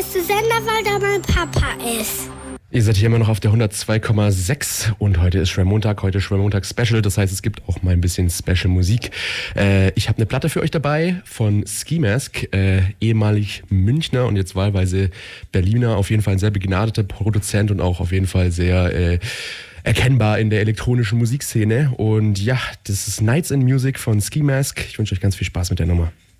beste Sender, weil da mein Papa ist. Ihr seid hier immer noch auf der 102,6 und heute ist Schwermontag, heute Schwermontag Special, das heißt, es gibt auch mal ein bisschen Special Musik. Ich habe eine Platte für euch dabei von Ski Mask, ehemalig Münchner und jetzt wahlweise Berliner, auf jeden Fall ein sehr begnadeter Produzent und auch auf jeden Fall sehr erkennbar in der elektronischen Musikszene. Und ja, das ist Nights in Music von Ski Mask. Ich wünsche euch ganz viel Spaß mit der Nummer.